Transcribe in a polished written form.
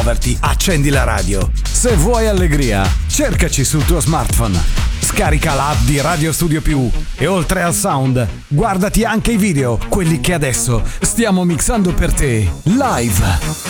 muoverti, accendi la radio. Se vuoi allegria, cercaci sul tuo smartphone. Scarica l'app di Radio Studio Più e oltre al sound, guardati anche i video, quelli che adesso stiamo mixando per te live.